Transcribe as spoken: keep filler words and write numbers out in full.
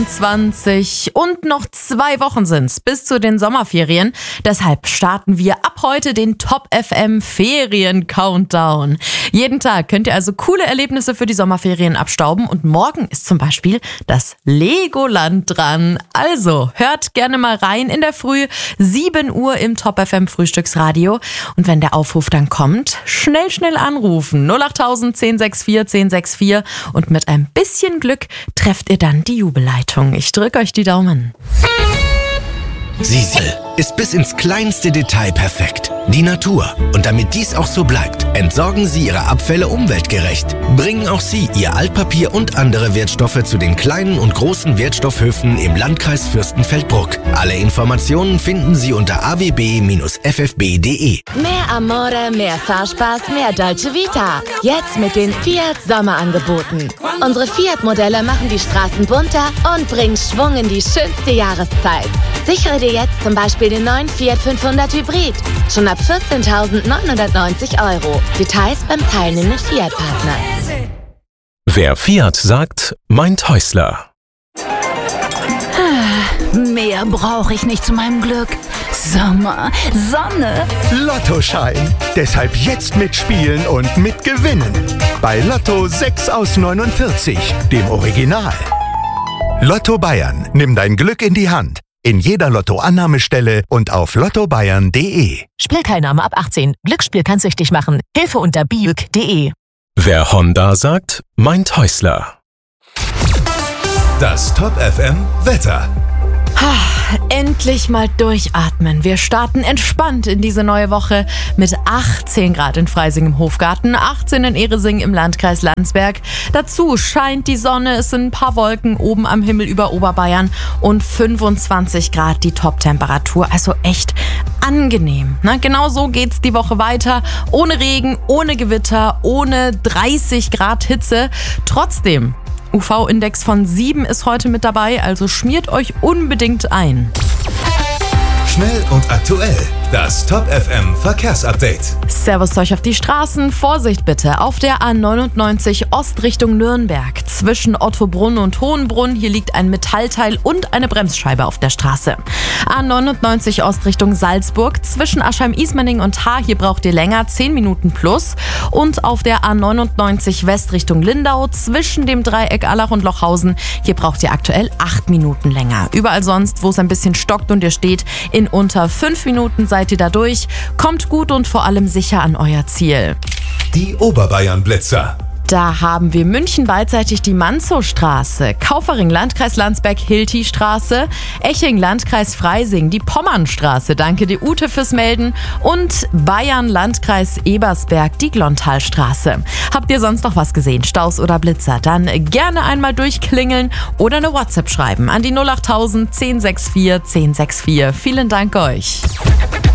zwanzig und noch zwei Wochen sind's bis zu den Sommerferien. Deshalb starten wir ab heute den Top F M Ferien-Countdown. Jeden Tag könnt ihr also coole Erlebnisse für die Sommerferien abstauben und morgen ist zum Beispiel das Legoland dran. Also hört gerne mal rein in der Früh, sieben Uhr im Top F M Frühstücksradio. Und wenn der Aufruf dann kommt, schnell, schnell anrufen. null acht tausend, zehn sechs vier, zehn sechs vier und mit ein bisschen Glück trefft ihr dann die Jubelleitung. Ich drücke euch die Daumen. Siesel ist bis ins kleinste Detail perfekt. Die Natur. Und damit dies auch so bleibt, entsorgen Sie Ihre Abfälle umweltgerecht. Bringen auch Sie Ihr Altpapier und andere Wertstoffe zu den kleinen und großen Wertstoffhöfen im Landkreis Fürstenfeldbruck. Alle Informationen finden Sie unter a w b Bindestrich f f b punkt d e. Mehr Amore, mehr Fahrspaß, mehr Dolce Vita. Jetzt mit den Fiat Sommerangeboten. Unsere Fiat-Modelle machen die Straßen bunter und bringen Schwung in die schönste Jahreszeit. Sichere dir jetzt zum Beispiel den neuen Fiat fünfhundert Hybrid. Schon ab vierzehntausendneunhundertneunzig Euro. Details beim teilnehmenden Fiat-Partner. Wer Fiat sagt, meint Häusler. Mehr brauche ich nicht zu meinem Glück. Sommer, Sonne. Lottoschein. Deshalb jetzt mitspielen und mitgewinnen. Bei Lotto sechs aus neunundvierzig, dem Original. Lotto Bayern. Nimm dein Glück in die Hand. In jeder Lotto-Annahmestelle und auf lotto bayern punkt d e. Spielteilnahme ab achtzehn. Glücksspiel kann süchtig machen. Hilfe unter biüg punkt d e. Wer Honda sagt, meint Häusler. Das Top F M Wetter. Endlich mal durchatmen. Wir starten entspannt in diese neue Woche mit achtzehn Grad in Freising im Hofgarten, achtzehn in Ehresing im Landkreis Landsberg. Dazu scheint die Sonne, es sind ein paar Wolken oben am Himmel über Oberbayern und fünfundzwanzig Grad die Top-Temperatur. Also echt angenehm. Na, genau so geht's die Woche weiter. Ohne Regen, ohne Gewitter, ohne dreißig Grad Hitze. Trotzdem, U V-Index von sieben ist heute mit dabei, also schmiert euch unbedingt ein. Schnell und aktuell. Das Top F M Verkehrsupdate. Servus euch auf die Straßen. Vorsicht bitte. Auf der A neunundneunzig Ost Richtung Nürnberg. Zwischen Ottobrunn und Hohenbrunn. Hier liegt ein Metallteil und eine Bremsscheibe auf der Straße. A neunundneunzig Ost Richtung Salzburg. Zwischen Aschheim-Ismaning und Haar. Hier braucht ihr länger, zehn Minuten plus. Und auf der A neunundneunzig West Richtung Lindau. Zwischen dem Dreieck Allach und Lochhausen. Hier braucht ihr aktuell acht Minuten länger. Überall sonst, wo es ein bisschen stockt und ihr steht, in unter fünf Minuten seid ihr da durch. Kommt gut und vor allem sicher an euer Ziel. Die Oberbayern-Blitzer. Da haben wir München beidseitig die Manzowstraße, Kaufering Landkreis Landsberg Hilti-Straße, Eching Landkreis Freising die Pommernstraße, danke dir Ute fürs Melden, und Bayern Landkreis Ebersberg die Glontalstraße. Habt ihr sonst noch was gesehen, Staus oder Blitzer? Dann gerne einmal durchklingeln oder eine WhatsApp schreiben an die null acht tausend, zehn sechs vier, zehn sechs vier. Vielen Dank euch.